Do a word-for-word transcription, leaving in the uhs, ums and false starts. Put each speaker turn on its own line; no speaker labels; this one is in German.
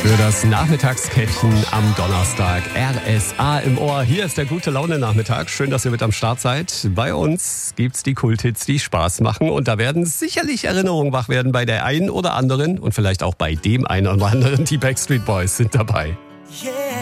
Für das Nachmittagskettchen am Donnerstag. R S A im Ohr. Hier ist der gute Laune-Nachmittag. Schön, dass ihr mit am Start seid. Bei uns gibt's die Kulthits, die Spaß machen. Und da werden sicherlich Erinnerungen wach werden bei der einen oder anderen und vielleicht auch bei dem einen oder anderen. Die Backstreet Boys sind dabei.
Yeah.